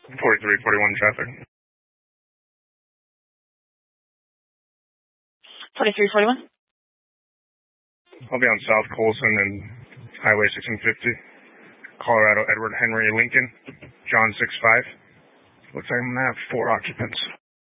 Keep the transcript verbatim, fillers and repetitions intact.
forty-three forty-one traffic. forty-three forty-one? I'll be on South Colson and Highway sixteen fifty. Colorado Edward Henry Lincoln, John six five. Looks like I'm going to have four occupants.